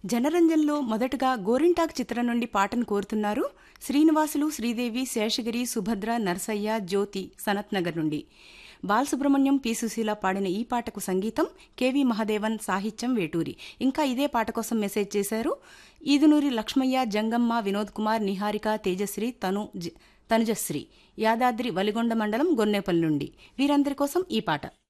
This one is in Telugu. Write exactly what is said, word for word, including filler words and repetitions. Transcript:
జనరంజన్లో మొదటగా గోరింటాక్ చిత్రం నుండి పాటను కోరుతున్నారు శ్రీనివాసులు, శ్రీదేవి, శేషగిరి, సుభద్ర, నరసయ్య, జ్యోతి, సనత్ నగర్ నుండి. బాలసుబ్రహ్మణ్యం, పి సుశీల పాడిన ఈ పాటకు సంగీతం కెవి మహదేవన్, సాహిత్యం వేటూరి. ఇంకా ఇదే పాట కోసం మెసేజ్ చేశారు ఈదునూరి లక్ష్మయ్య, జంగమ్మ, వినోద్ కుమార్, నిహారిక, తేజశ్రీ, తను తనుజశ్రీ, యాదాద్రి వలిగొండ మండలం గొన్నేపల్లి నుండి. వీరందరి కోసం ఈ పాట.